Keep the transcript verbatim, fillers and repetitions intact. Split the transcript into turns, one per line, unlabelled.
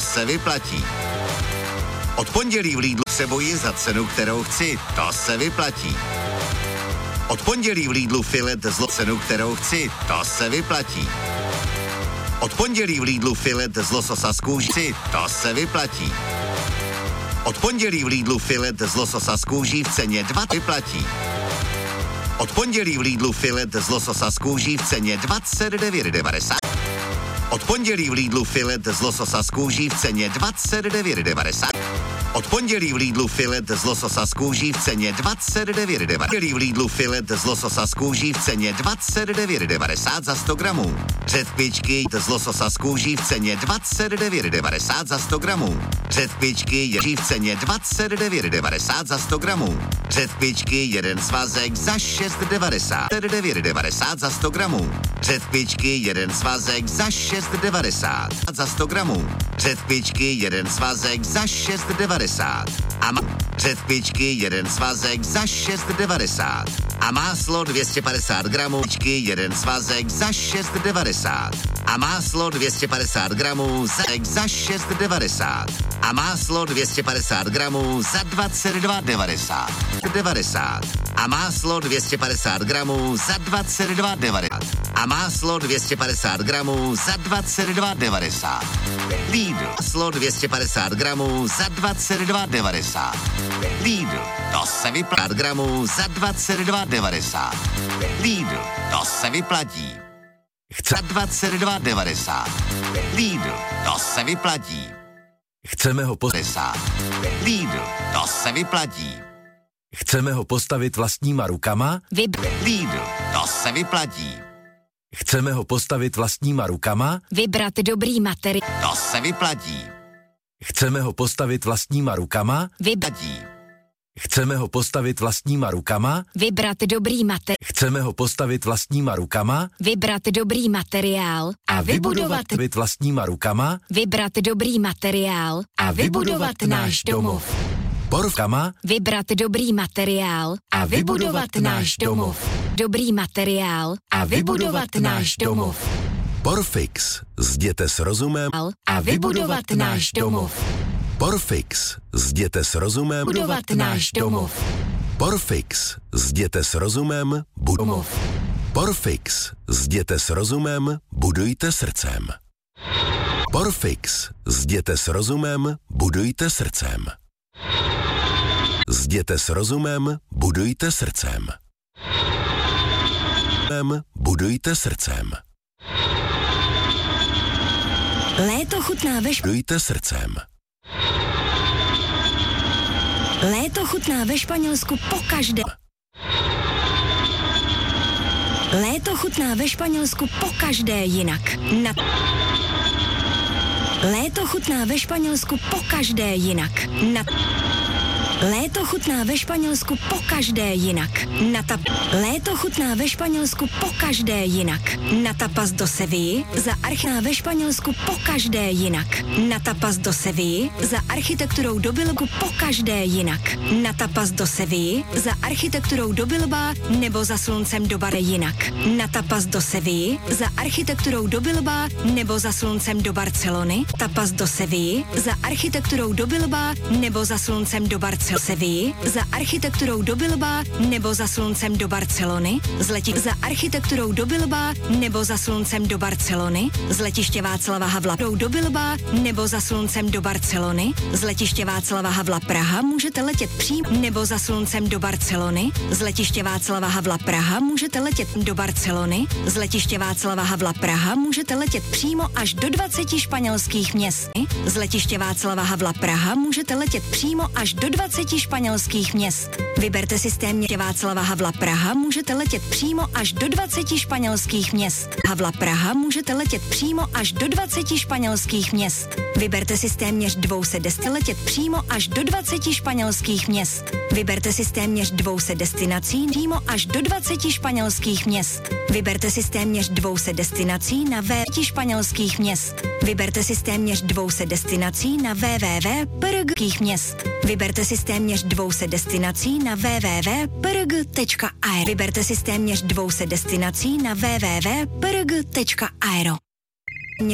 to se vyplatí. Od pondělí v Lidlu se bojí za cenu, kterou chci, to se vyplatí. Od pondělí v Lidlu filet zlo cenu, kterou chci, to se vyplatí. Od pondělí v Lidlu filet z lososa z kůží, to se vyplatí. Od pondělí v Lidlu filet z lososa z kůží v ceně dva vyplatí. Od pondělí v Lidlu filet z lososa z kůží v ceně dvacet devět devadesát. Od pondělí v Lidlu filet z lososa z kůží v ceně dvacet devět devadesát. Od pondělí v Lidlu filet z lososa z kůží v ceně dvacet devět devadesát. Pondělí v Lidlu filet z lososa z kůží v ceně dvacet devět devadesát za sto gramů. Řetkvičky z lososa z kůží v ceně dvacet devět devadesát za sto gramů. Řetkvičky ježí v ceně dvacet devět devadesát za sto gramů. Řetkvičky jeden svazek za šest devadesát. devět devadesát za sto gramů. Řetkvičky jeden svazek za šest devadesát za sto gramů. Řetkvičky jeden svazek za šest devadesát. A má řetkvičky jeden svazek za šest devadesát. A máslo dvě stě padesát gramů, jeden svazek za šest devadesát. A máslo dvě stě padesát gramů za, za šest devadesát. A máslo dvě stě padesát gramů za dvacet dva devadesát. devadesát. A máslo dvě stě padesát gramů za dvacet dva devadesát. A máslo dvě stě padesát gramů za dvacet dva devadesát. Lidl. Máslo dvě stě padesát gramů za dvacet dva devadesát. Lidl. To se vyplatí gramů za dvacet dva devadesát. Lidl. To se vyplatí. Chce dvacet dva devadesát. Lidl. To se vyplatí.
Chceme ho postavit.
Lidl. To se vyplatí.
Chceme ho postavit vlastníma rukama?
Vyb- Lidl. To se vyplatí.
Chceme ho postavit vlastníma rukama?
Vybrat dobrý materiál.
To se vyplatí.
Chceme ho postavit vlastníma rukama?
Vyplatí.
Chceme ho postavit vlastníma rukama?
Vybrat dobrý materiál.
Chceme ho postavit vlastníma rukama?
Vybrat dobrý materiál a vybudovat
vlastníma rukama?
Vybrat dobrý materiál a vybudovat náš domov.
Porvkama?
Vybrat dobrý materiál a vybudovat náš domov. Dobrý materiál a vybudovat náš domov.
Porfix. Zděte s rozumem
a vybudovat náš domov.
Porfix. Zděte s rozumem
budovat náš domov.
Porfix. Zděte s rozumem budov. Porfix. Zděte s rozumem, budujte srdcem. Porfix. Zděte s rozumem, budujte srdcem. Zděte s rozumem, budujte srdcem. Budujte srdcem.
Léto chutná ve Španělsku.
Budujte srdcem.
Léto chutná ve Španělsku pokaždé. Léto chutná ve Španělsku pokaždé jinak. Na... Léto chutná ve Španělsku pokaždé jinak. Na... Léto chutná ve Španělsku pokaždé jinak. Na tap... Léto chutná ve Španělsku pokaždé jinak. Na tapas do Sevilly za archná ve Španělsku pokaždé jinak. Na tapas do Sevilly za architekturou do Bilbu pokaždé jinak. Na tapas do Sevilly za architekturou do Bilba nebo za sluncem do Bare jinak. Na tapas do Sevilly za architekturou do Bilba nebo za sluncem do Barcelony. Tapas do Sevilly za architekturou do Bilba nebo za sluncem do Barcelony. Sevilly za architekturou do Bilba nebo za sluncem do Barcelony, z leti za architekturou do Bilba nebo za sluncem do Barcelony, z letiště Václava Havla do Bilba nebo za sluncem do Barcelony, z letiště Václava Havla Praha můžete letět přímo nebo za sluncem do Barcelony, z letiště Václava Havla Praha můžete letět do Barcelony, z letiště Václava Havla Praha můžete letět přímo až do dvaceti španělských měst. Z letiště Václava Havla Praha můžete letět přímo až do dvaceti španělských měst. Vyberte si systém Václava Havla Praha, můžete letět přímo až do dvaceti španělských měst. Havla Praha můžete letět přímo až do dvaceti španělských měst. Vyberte si téměř dvě stě destinací letět přímo až do dvaceti španělských měst. Vyberte si téměř dvě stě destinací přímo až do dvaceti španělských měst. Vyberte si téměř dvě stě destinací na dvaceti španělských měst. Vyberte si téměř dvě stě destinací na www tečka p r g měst. Vyberte si téměř dvě stě destinací na www tečka p r g tečka aero. Vyberte si téměř dvě stě destinací na www tečka p r g tečka aero.